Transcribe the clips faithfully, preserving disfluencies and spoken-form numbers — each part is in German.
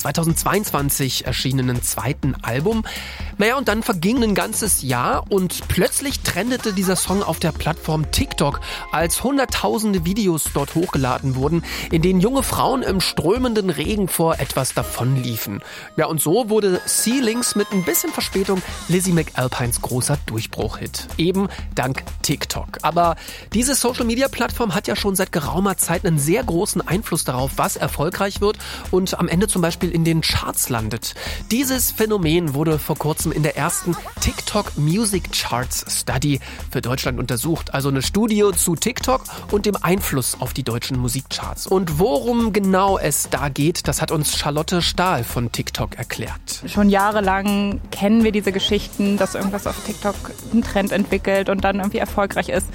zweitausendzweiundzwanzig erschienenen zweiten Album. Naja, und dann verging ein ganzes Jahr und plötzlich trendete dieser Song auf der Plattform TikTok, als hunderttausende Videos dort hochgeladen wurden, in denen junge Frauen im strömenden Regen vor etwas davonliefen. Ja, und so wurde C-Links mit ein bisschen Verspätung Lizzie McAlpines großer Durchbruch-Hit. Eben dank TikTok. Aber diese Social-Media-Plattform hat ja schon seit geraumer Zeit einen sehr großen Einfluss darauf, was erfolgreich wird und am Ende zum Beispiel in den Charts landet. Dieses Phänomen wurde vor kurzem in der ersten TikTok Music Charts Study für Deutschland untersucht. Also eine Studie zu TikTok und dem Einfluss auf die deutschen Musikcharts. Und worum genau es da geht, das hat uns Charlotte Stahl von TikTok erklärt. Schon jahrelang kennen wir diese Geschichten, dass irgendwas auf TikTok einen Trend entwickelt und dann irgendwie erfolgreich ist.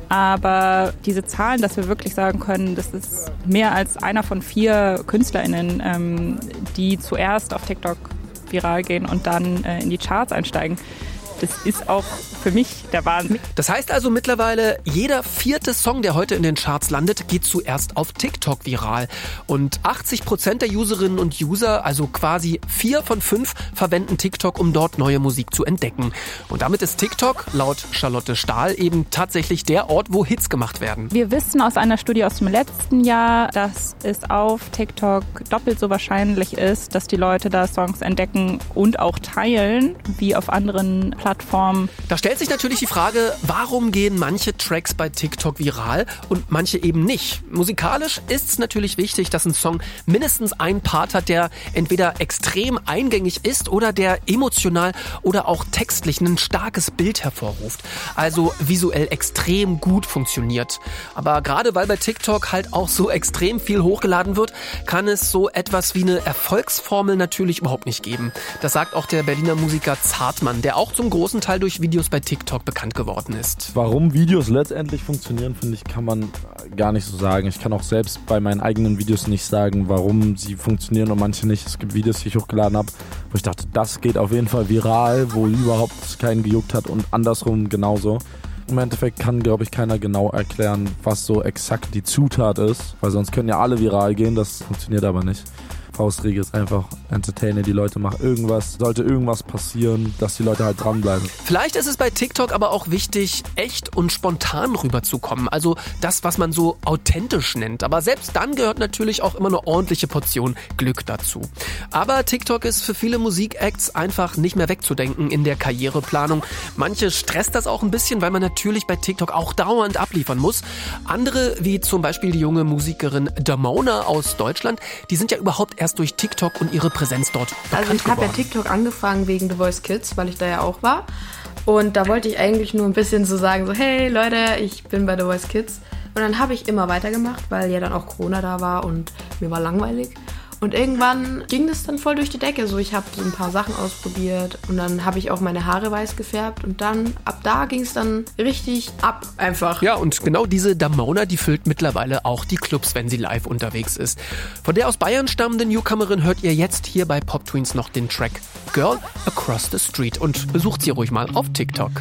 Aber diese Zahlen, dass wir wirklich sagen können, das ist mehr als einer von vier KünstlerInnen, ähm, die zuerst auf TikTok viral gehen und dann äh, in die Charts einsteigen. Das ist auch für mich der Wahnsinn. Das heißt also mittlerweile, jeder vierte Song, der heute in den Charts landet, geht zuerst auf TikTok viral. Und achtzig Prozent der Userinnen und User, also quasi vier von fünf, verwenden TikTok, um dort neue Musik zu entdecken. Und damit ist TikTok, laut Charlotte Stahl, eben tatsächlich der Ort, wo Hits gemacht werden. Wir wissen aus einer Studie aus dem letzten Jahr, dass es auf TikTok doppelt so wahrscheinlich ist, dass die Leute da Songs entdecken und auch teilen, wie auf anderen Plattformen. Da stellt sich natürlich die Frage, warum gehen manche Tracks bei TikTok viral und manche eben nicht? Musikalisch ist es natürlich wichtig, dass ein Song mindestens einen Part hat, der entweder extrem eingängig ist oder der emotional oder auch textlich ein starkes Bild hervorruft. Also visuell extrem gut funktioniert. Aber gerade weil bei TikTok halt auch so extrem viel hochgeladen wird, kann es so etwas wie eine Erfolgsformel natürlich überhaupt nicht geben. Das sagt auch der Berliner Musiker Zartmann, der auch zum großen Teil durch Videos bei TikTok bekannt geworden ist. Warum Videos letztendlich funktionieren, finde ich, kann man gar nicht so sagen. Ich kann auch selbst bei meinen eigenen Videos nicht sagen, warum sie funktionieren und manche nicht. Es gibt Videos, die ich hochgeladen habe, wo ich dachte, das geht auf jeden Fall viral, wo überhaupt keinen gejuckt hat und andersrum genauso. Im Endeffekt kann, glaube ich, keiner genau erklären, was so exakt die Zutat ist, weil sonst können ja alle viral gehen, das funktioniert aber nicht. Faustregel ist einfach entertainen die Leute, mach irgendwas, sollte irgendwas passieren, dass die Leute halt dranbleiben. Vielleicht ist es bei TikTok aber auch wichtig, echt und spontan rüberzukommen, also das, was man so authentisch nennt. Aber selbst dann gehört natürlich auch immer eine ordentliche Portion Glück dazu. Aber TikTok ist für viele Musikacts einfach nicht mehr wegzudenken in der Karriereplanung. Manche stresst das auch ein bisschen, weil man natürlich bei TikTok auch dauernd abliefern muss. Andere, wie zum Beispiel die junge Musikerin Damona aus Deutschland, die sind ja überhaupt erst durch TikTok und ihre Präsenz dort bekannt Also ich habe ja TikTok angefangen wegen The Voice Kids, weil ich da ja auch war. Und da wollte ich eigentlich nur ein bisschen so sagen, so hey Leute, ich bin bei The Voice Kids. Und dann habe ich immer weitergemacht, weil ja dann auch Corona da war und mir war langweilig. Und irgendwann ging das dann voll durch die Decke. So, ich habe so ein paar Sachen ausprobiert und dann habe ich auch meine Haare weiß gefärbt und dann, ab da ging es dann richtig ab einfach. Ja, und genau diese Damona, die füllt mittlerweile auch die Clubs, wenn sie live unterwegs ist. Von der aus Bayern stammenden Newcomerin hört ihr jetzt hier bei Pop Tweens noch den Track Girl Across the Street und besucht sie ruhig mal auf TikTok.